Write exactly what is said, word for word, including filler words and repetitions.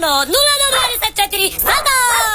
の沼の沼にさっちゃってりスタート。